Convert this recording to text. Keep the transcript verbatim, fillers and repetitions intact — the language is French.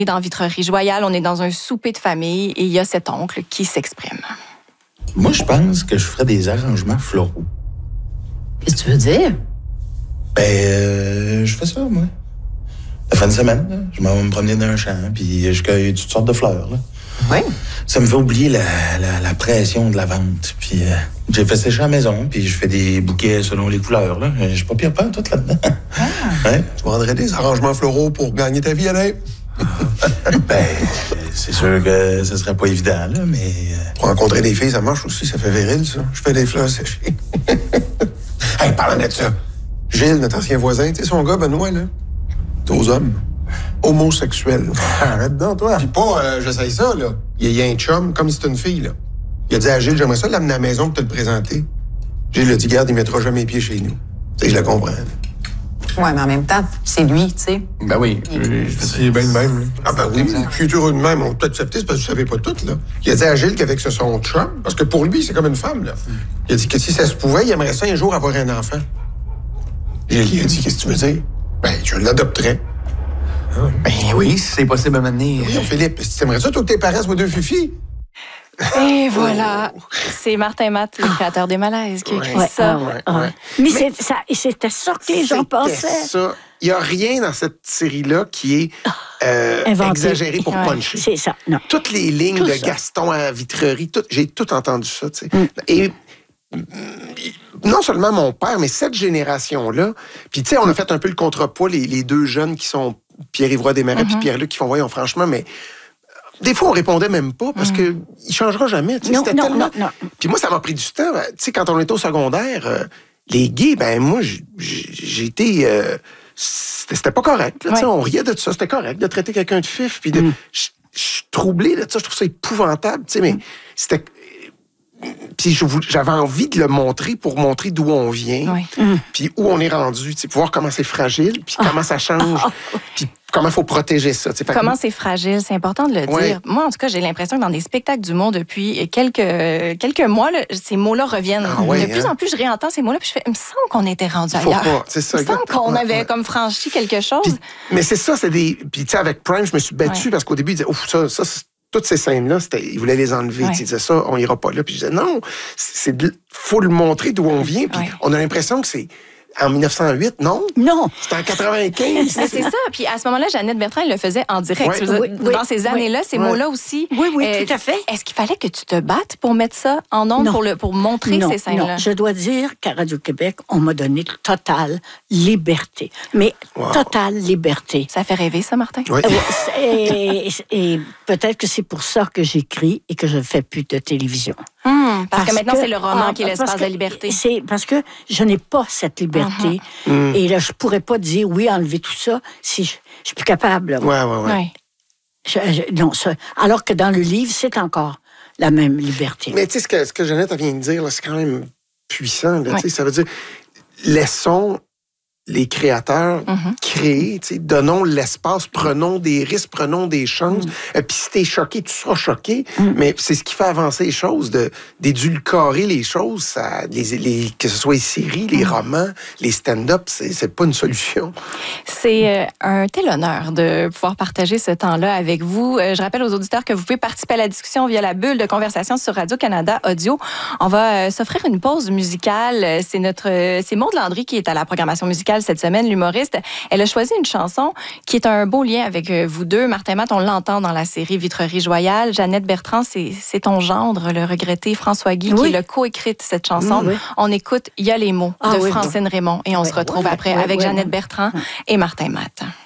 Dans Vitrerie Joyale, on est dans un souper de famille et il y a cet oncle qui s'exprime. Moi, je pense que je ferais des arrangements floraux. Qu'est-ce que tu veux dire? Ben, euh, je fais ça, moi. La fin de semaine, là, je m'en vais me promener dans un champ, puis je cueille toutes sortes de fleurs, là. Oui. Ça me fait oublier la, la, la pression de la vente. Puis euh, j'ai fait sécher à la maison, puis je fais des bouquets selon les couleurs, là. Je suis pas pire pas tout là-dedans. Ah. Ouais. Tu vendrais des arrangements floraux pour gagner ta vie, Alain? Ben, c'est sûr que ce serait pas évident, là, mais... Euh... Pour rencontrer des filles, ça marche aussi, ça fait viril, ça. Je fais des fleurs séchées. Hey, parlant de ça, Gilles, notre ancien voisin, tu sais, son gars, Benoît, là, c'est aux hommes. Homosexuel. Arrête donc, toi. Puis pas, euh, j'essaye ça, là. Il y a un chum, comme si c'était une fille, là. Il a dit à Gilles, j'aimerais ça l'amener à la maison pour te le présenter. Gilles a dit, garde, il mettra jamais les pieds chez nous. Tu sais, je le comprends. Ouais, mais en même temps, c'est lui, tu sais. Ben oui. C'est bien de même, là. Ah ben oui, je suis heureux de même. On t'a accepté, c'est parce que tu savais pas tout, là. Il a dit à Gilles qu'avec ce son chum, parce que pour lui, c'est comme une femme, là. Il a dit que si ça se pouvait, il aimerait ça un jour avoir un enfant. Gilles, il a dit, qu'est-ce que tu veux dire? Ben, je l'adopterais. Ben oui, si c'est possible à m'amener. Oui, Philippe, si tu aimerais ça, toi, que tes parents soient deux fifis? Et voilà, c'est Martin Matt, le créateur des Malaises, qui a écrit Ouais, ça. ah ouais, ah ouais. Mais, mais c'est, ça, c'était ça que les gens pensaient. Ça. Il n'y a rien dans cette série-là qui est euh, exagéré pour Ouais. puncher. C'est ça, non. Toutes les lignes Tout de ça. Gaston à Vitrerie, tout, j'ai tout entendu ça, tu sais. Mm. Et non seulement mon père, mais cette génération-là, puis tu sais, on a fait un peu le contrepoids, les, les deux jeunes qui sont Pierre-Yves Roy Desmarais puis Mm-hmm. Pierre-Luc qui font, voyons, franchement, mais des fois, on répondait même pas parce que il changera jamais. tu sais, Non, c'était non, tellement... non, non. Puis moi, ça m'a pris du temps. Tu sais, quand on était au secondaire, euh, les gays, ben moi, j'ai- j'ai été... euh, c'était c'était pas correct. Là, tu sais, Ouais. on riait de ça. C'était correct de traiter quelqu'un de fif. Puis de... je je suis troublé de ça. Je trouve ça épouvantable. tu sais, Mais c'était... Puis je vou- j'avais envie de le montrer pour montrer d'où on vient, Oui. puis où on est rendu, tu sais, pour voir comment c'est fragile, puis comment ça change, puis comment il faut protéger ça. tu sais. Fait que- Comment c'est fragile, c'est important de le dire. Ouais. Moi, en tout cas, j'ai l'impression que dans des spectacles d'humour depuis quelques, quelques mois, là, ces mots-là reviennent. Ah ouais, de plus hein? en plus, je réentends ces mots-là, puis je fais, il me semble qu'on était rendu Faut ailleurs. pas, c'est ça, Il me semble exactement. qu'on Ouais, avait ouais. comme franchi quelque chose. Puis- mais c'est ça, c'est des... Puis tu sais, avec Prime, je me suis battu Ouais. parce qu'au début, il disait, ouf, ça, ça, c'est- toutes ces scènes-là, c'était, il voulait les enlever. Ouais. Tu sais, Il disait ça, on ira pas là. Puis je disais, non, c'est de- faut le montrer d'où on vient. Puis Ouais. on a l'impression que c'est en mille neuf cent huit, non? Non. C'était en quatre-vingt-quinze. Mais c'est ça. Puis à ce moment-là, Jeannette Bertrand, elle le faisait en direct. Ouais. Je veux dire, Oui, oui, dans ces oui. années-là, ces Ouais. mots-là aussi. Oui, oui, euh, tout à fait. Est-ce qu'il fallait que tu te battes pour mettre ça en ondes, Non. pour, le, pour montrer non, ces scènes-là? non. Je dois dire qu'à Radio-Québec, on m'a donné totale liberté. Mais Wow. totale liberté. Ça fait rêver, ça, Martin? Oui. Euh, Et, et peut-être que c'est pour ça que j'écris et que je ne fais plus de télévision. Hum, parce, que maintenant, c'est le roman ah, qui est l'espace parce de la que liberté. C'est parce que je n'ai pas cette liberté. Et là, je pourrais pas dire oui, enlever tout ça si je, je suis plus capable. là. Ouais, ouais, ouais. Ouais. Je- je- non, ça- alors que dans le livre, c'est encore la même liberté. Mais tu sais, ce que, ce que Jeannette vient de dire, là, c'est quand même puissant. Là, Ouais. tu sais, Ça veut dire, laissons les créateurs Mhm. créer, tu sais, donnons l'espace, prenons des risques, prenons des chances. Euh, Puis si t'es choqué, tu seras choqué. Mais c'est ce qui fait avancer les choses, de, d'édulcorer les choses. Ça, les, les, que ce soit les séries, les romans, les stand-up, c'est, c'est pas une solution. C'est euh, un tel honneur de pouvoir partager ce temps-là avec vous. Euh, je rappelle aux auditeurs que vous pouvez participer à la discussion via la bulle de conversation sur Radio-Canada Audio. On va euh, s'offrir une pause musicale. Euh, C'est notre, euh, c'est Maude Landry qui est à la programmation musicale cette semaine, l'humoriste. Elle a choisi une chanson qui est un beau lien avec euh, vous deux. Martin Matt, on l'entend dans la série Vitrerie Joyale. Jeannette Bertrand, c'est, c'est ton gendre, le regretté François Guy, Oui. qui l'a co-écrite, cette chanson. Oui. On écoute « Il y a les mots » Ah de oui, Francine Raymond et on Oui. se retrouve Oui, après oui, avec oui, Jeannette oui. Bertrand et Martin Matt.